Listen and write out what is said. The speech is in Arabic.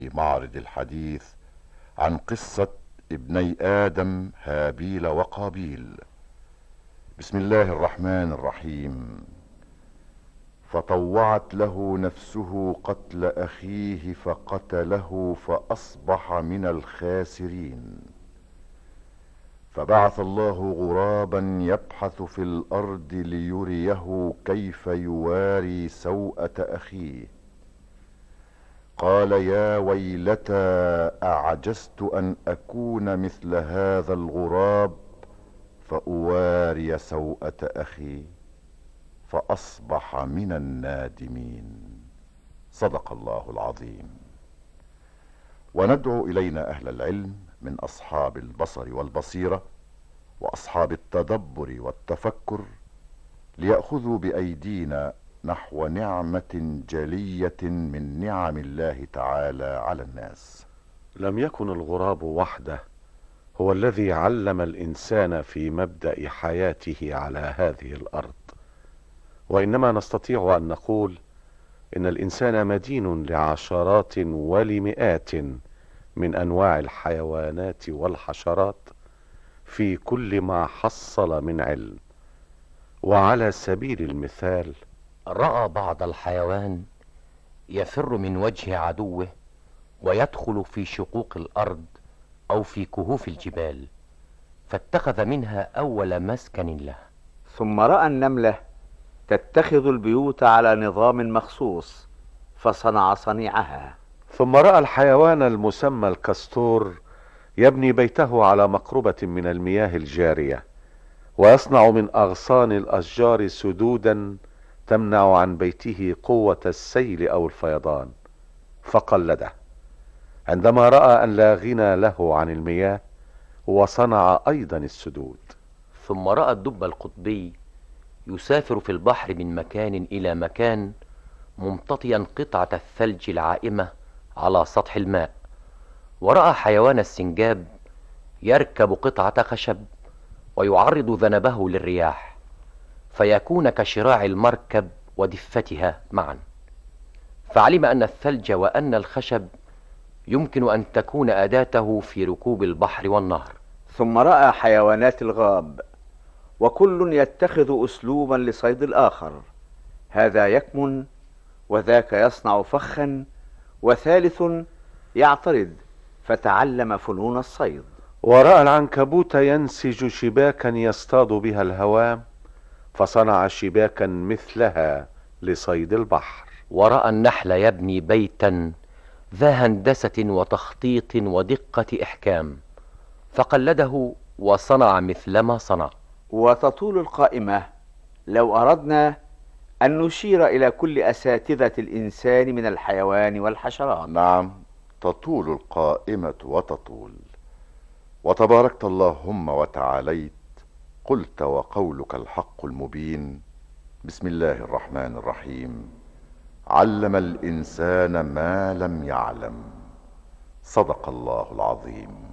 معرض الحديث عن قصة ابني آدم هابيل وقابيل. بسم الله الرحمن الرحيم. فطوعت له نفسه قتل أخيه فقتله فأصبح من الخاسرين. فبعث الله غرابا يبحث في الأرض ليريه كيف يواري سوءة أخيه. قال يا ويلتى أعجزت أن أكون مثل هذا الغراب فأواري سوءة أخي فأصبح من النادمين. صدق الله العظيم. وندعو إلينا أهل العلم من أصحاب البصر والبصيرة وأصحاب التدبر والتفكر ليأخذوا بأيدينا نحو نعمة جلية من نعم الله تعالى على الناس. لم يكن الغراب وحده هو الذي علم الإنسان في مبدأ حياته على هذه الأرض، وإنما نستطيع أن نقول إن الإنسان مدين لعشرات ولمئات من أنواع الحيوانات والحشرات في كل ما حصل من علم. وعلى سبيل المثال، رأى بعض الحيوان يفر من وجه عدوه ويدخل في شقوق الأرض أو في كهوف الجبال، فاتخذ منها أول مسكن له. ثم رأى النملة تتخذ البيوت على نظام مخصوص فصنع صنيعها. ثم رأى الحيوان المسمى الكستور يبني بيته على مقربة من المياه الجارية، ويصنع من أغصان الأشجار سدودا تمنع عن بيته قوة السيل أو الفيضان، فقلده. عندما رأى أن لا غنى له عن المياه وصنع أيضا السدود. ثم رأى الدب القطبي يسافر في البحر من مكان إلى مكان ممتطيا قطعة الثلج العائمة على سطح الماء. ورأى حيوان السنجاب يركب قطعة خشب ويعرض ذنبه للرياح فيكون كشراع المركب ودفتها معا، فعلم أن الثلج وأن الخشب يمكن أن تكون أداته في ركوب البحر والنهر. ثم رأى حيوانات الغاب، وكل يتخذ أسلوبا لصيد الآخر، هذا يكمن وذاك يصنع فخا وثالث يعترض، فتعلم فنون الصيد. ورأى العنكبوت ينسج شباكا يصطاد بها الهوام، فصنع شباكا مثلها لصيد البحر. ورأى النحل يبني بيتا ذا هندسة وتخطيط ودقة إحكام، فقلده وصنع مثلما صنع. وتطول القائمة لو أردنا أن نشير إلى كل أساتذة الإنسان من الحيوان والحشرات. نعم، تطول القائمة وتطول. وتباركت اللهم وتعاليت، قلت وقولك الحق المبين. بسم الله الرحمن الرحيم. علم الإنسان ما لم يعلم. صدق الله العظيم.